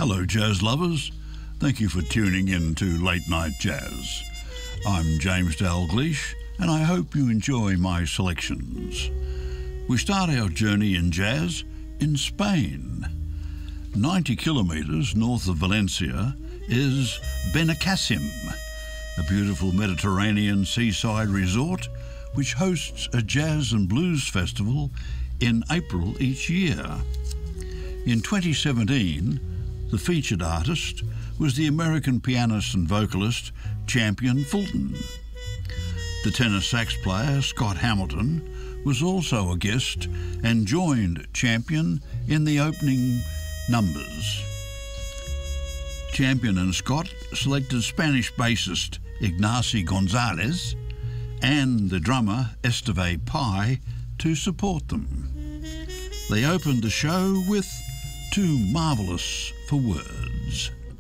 Hello, jazz lovers. Thank you for tuning in to Late Night Jazz. I'm James Dalgleish, and I hope you enjoy my selections. We start our journey in jazz in Spain. 90 kilometres north of Valencia is Benicàssim, a beautiful Mediterranean seaside resort which hosts a jazz and blues festival in April each year. In 2017, the featured artist was the American pianist and vocalist Champion Fulton. The tenor sax player Scott Hamilton was also a guest and joined Champion in the opening numbers. Champion and Scott selected Spanish bassist Ignacy Gonzalez and the drummer Esteve Pai to support them. They opened the show with Too Marvelous for Words.